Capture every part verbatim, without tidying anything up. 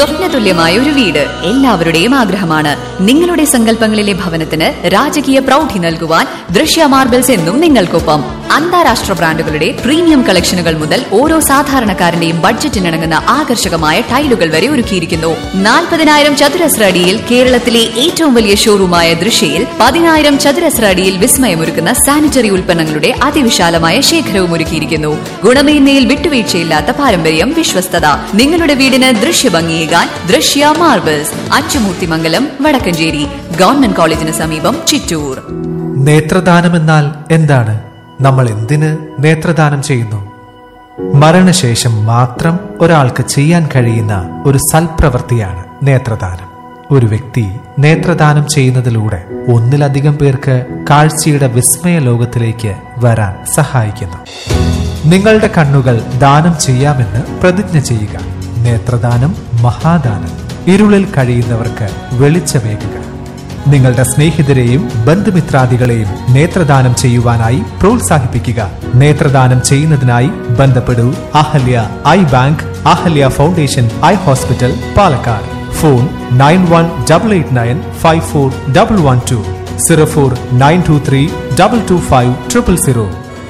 സ്വപ്നതുല്യമായ ഒരു വീട് എല്ലാവരുടെയും ആഗ്രഹമാണ്. നിങ്ങളുടെ സങ്കല്പങ്ങളിലെ ഭവനത്തിന് രാജകീയ പ്രൗഢി നൽകുവാൻ ദൃശ്യ മാർബിൾസ് എന്നും നിങ്ങൾക്കൊപ്പം. അന്താരാഷ്ട്ര ബ്രാൻഡുകളുടെ പ്രീമിയം കളക്ഷനുകൾ മുതൽ ഓരോ സാധാരണക്കാരന്റെയും ബഡ്ജറ്റിനിണങ്ങുന്ന ആകർഷകമായ ടൈലുകൾ വരെ ഒരുക്കിയിരിക്കുന്നു. നാൽപ്പതിനായിരം ചതുരശ്ര അടിയിൽ കേരളത്തിലെ ഏറ്റവും വലിയ ഷോറൂമായ ദൃശ്യയിൽ പതിനായിരം ചതുരശ്ര അടിയിൽ വിസ്മയമൊരുക്കുന്ന സാനിറ്ററി ഉൽപ്പന്നങ്ങളുടെ അതിവിശാലമായ ശേഖരവും ഒരുക്കിയിരിക്കുന്നു. ഗുണമേന്മയിൽ വിട്ടുവീഴ്ചയില്ലാത്ത പാരമ്പര്യം, വിശ്വസ്തത. നിങ്ങളുടെ വീടിന് ദൃശ്യഭംഗിയേകാൻ ദൃശ്യ മാർബിൾസ്, അച്ചുമൂർത്തിമംഗലം, വടക്കഞ്ചേരി. ഗവൺമെന്റ് കോളേജിന് സമീപം, ചിറ്റൂർ. നേത്രദാനമെന്നാൽ എന്താണ്? നമ്മൾ എന്തിന് നേത്രദാനം ചെയ്യുന്നു? മരണശേഷം മാത്രം ഒരാൾക്ക് ചെയ്യാൻ കഴിയുന്ന ഒരു സൽപ്രവൃത്തിയാണ് നേത്രദാനം. ഒരു വ്യക്തി നേത്രദാനം ചെയ്യുന്നതിലൂടെ ഒന്നിലധികം പേർക്ക് കാഴ്ചയുടെ വിസ്മയ ലോകത്തിലേക്ക് വരാൻ സഹായിക്കുന്നു. നിങ്ങളുടെ കണ്ണുകൾ ദാനം ചെയ്യാമെന്ന് പ്രതിജ്ഞ ചെയ്യുക. നേത്രദാനം മഹാദാനം. ഇരുളിൽ കഴിയുന്നവർക്ക് വെളിച്ചമേകുക. നിങ്ങളുടെ സ്നേഹിതരെയും ബന്ധുമിത്രാദികളെയും നേത്രദാനം ചെയ്യുവാനായി പ്രോത്സാഹിപ്പിക്കുക. നേത്രദാനം ചെയ്യുന്നതിനായി ബന്ധപ്പെടൂ Ahalya I bank, Ahalya foundation eye hospital, Palakkad. Phone nine one double eight nine five four double one two, zero four nine to three double two five triple zero.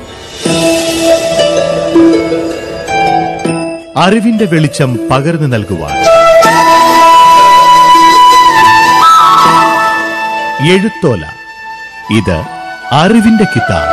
അറിവിന്റെ വെളിച്ചം പകർന്നു നൽകുവാൻ എഴുത്തോല. ഇത് അറിവിന്റെ കിതാബ്.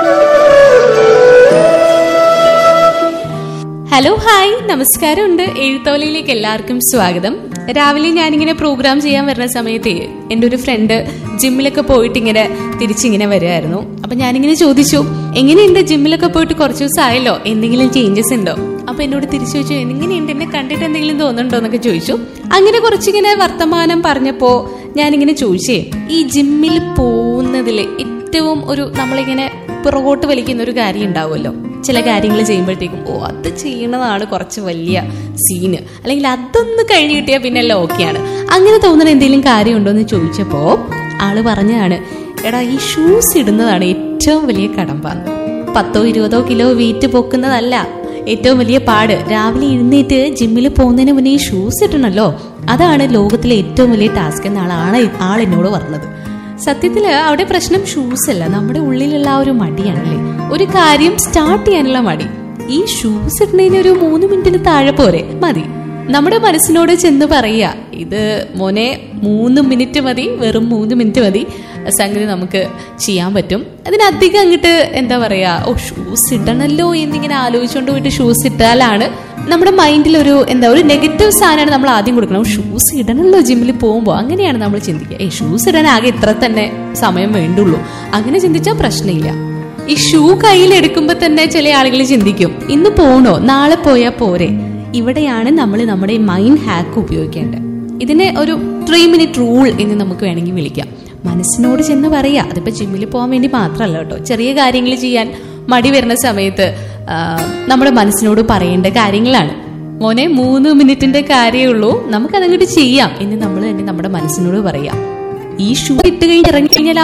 ഹലോ, ഹായ്, നമസ്കാരമുണ്ട്. എഴുത്തോലയിലേക്ക് എല്ലാവർക്കും സ്വാഗതം. രാവിലെ ഞാനിങ്ങനെ പ്രോഗ്രാം ചെയ്യാൻ വരുന്ന സമയത്ത് എൻ്റെ ഒരു ഫ്രണ്ട് ജിമ്മിലൊക്കെ പോയിട്ട് ഇങ്ങനെ തിരിച്ചിങ്ങനെ വരുമായിരുന്നു. അപ്പൊ ഞാനിങ്ങനെ ചോദിച്ചു, എങ്ങനെയുണ്ട് ജിമ്മിലൊക്കെ പോയിട്ട് കുറച്ച് ദിവസമായല്ലോ, എന്തെങ്കിലും ചേഞ്ചസ് ഉണ്ടോ? അപ്പൊ എന്നോട് തിരിച്ചു ചോദിച്ചു, എങ്ങനെയുണ്ട്, എന്നെ കണ്ടിട്ട് എന്തെങ്കിലും തോന്നുന്നുണ്ടോ എന്നൊക്കെ ചോദിച്ചു. അങ്ങനെ കുറച്ചിങ്ങനെ വർത്തമാനം പറഞ്ഞപ്പോ ഞാനിങ്ങനെ ചോദിച്ചേ, ഈ ജിമ്മിൽ പോകുന്നതിൽ ഏറ്റവും ഒരു നമ്മളിങ്ങനെ പുറകോട്ട് വലിക്കുന്ന ഒരു കാര്യം ഉണ്ടാവുമല്ലോ. ചില കാര്യങ്ങൾ ചെയ്യുമ്പോഴത്തേക്കും ഓ അത് ചെയ്യണതാണ് കുറച്ച് വലിയ സീന്, അല്ലെങ്കിൽ അതൊന്ന് കഴിഞ്ഞ് കിട്ടിയാൽ പിന്നെ എല്ലാം ഓക്കെയാണ്. അങ്ങനെ തോന്നുന്ന എന്തെങ്കിലും കാര്യമുണ്ടോ എന്ന് ചോദിച്ചപ്പോ ആള് പറഞ്ഞാണ്, എടാ ഈ ഷൂസ് ഇടുന്നതാണ് ഏറ്റവും വലിയ കടമ്പാന്ന്. പത്തോ ഇരുപതോ കിലോ വെയിറ്റ് പൊക്കുന്നതല്ല ഏറ്റവും വലിയ പാട്. രാവിലെ എഴുന്നേറ്റ് ജിമ്മിൽ പോകുന്നതിന് മുന്നേ ഈ ഷൂസ് ഇട്ടണല്ലോ, അതാണ് ലോകത്തിലെ ഏറ്റവും വലിയ ടാസ്ക് എന്നാണ് ആളെ ആൾ എന്നോട് പറഞ്ഞത്. സത്യത്തില് അവിടെ പ്രശ്നം ഷൂസ് അല്ല, നമ്മുടെ ഉള്ളിലുള്ള ആ ഒരു മടിയാണല്ലേ, ഒരു കാര്യം സ്റ്റാർട്ട് ചെയ്യാനുള്ള മടി. ഈ ഷൂസ് ഇടുന്നതിന് ഒരു മൂന്ന് മിനിറ്റിന് താഴെ പോരെ മതി. നമ്മുടെ മനസ്സിനോട് ചെന്ന് പറയുക, ഇത് മോനെ മൂന്ന് മിനിറ്റ് മതി, വെറും മൂന്ന് മിനിറ്റ് മതി, സംഗതി നമുക്ക് ചെയ്യാൻ പറ്റും. അതിനധികം അങ്ങോട്ട് എന്താ പറയാ, ഓ ഷൂസ് ഇടണല്ലോ എന്നിങ്ങനെ ആലോചിച്ചുകൊണ്ട് പോയിട്ട് ഷൂസ് ഇട്ടാലാണ് നമ്മുടെ മൈൻഡിൽ ഒരു എന്താ ഒരു നെഗറ്റീവ് സാധനമാണ് നമ്മൾ ആദ്യം കൊടുക്കണം. ഷൂസ് ഇടണല്ലോ ജിമ്മിൽ പോകുമ്പോൾ, അങ്ങനെയാണ് നമ്മൾ ചിന്തിക്കുക. ഏ ഷൂസ് ഇടാൻ ആകെ ഇത്ര തന്നെ സമയം വേണ്ടുള്ളൂ, അങ്ങനെ ചിന്തിച്ചാൽ പ്രശ്നമില്ല. ഈ ഷൂ കയ്യിലെടുക്കുമ്പോൾ തന്നെ ചില ആളുകൾ ചിന്തിക്കും, ഇന്ന് പോണോ, നാളെ പോയാൽ പോരെ. ഇവിടെയാണ് നമ്മൾ നമ്മുടെ മൈൻഡ് ഹാക്ക് ഉപയോഗിക്കേണ്ടത്. ഇതിനെ ഒരു ത്രീ മിനിറ്റ് റൂൾ എന്ന് നമുക്ക് വേണമെങ്കിൽ വിളിക്കാം. മനസ്സിനോട് ചെന്ന് പറയാ, അതിപ്പോ ജിമ്മിൽ പോകാൻ വേണ്ടി മാത്രമല്ല കേട്ടോ, ചെറിയ കാര്യങ്ങൾ ചെയ്യാൻ മടി വരുന്ന സമയത്ത് നമ്മുടെ മനസ്സിനോട് പറയേണ്ട കാര്യങ്ങളാണ്. മോനെ മൂന്ന് മിനിറ്റിന്റെ കാര്യമേ ഉള്ളൂ, നമുക്കതങ്ങോട്ട് ചെയ്യാം എന്ന് നമ്മൾ തന്നെ നമ്മുടെ മനസ്സിനോട് പറയാം. ഈ ഷൂ ഇട്ട് കഴിഞ്ഞ് ഇറങ്ങി കഴിഞ്ഞാൽ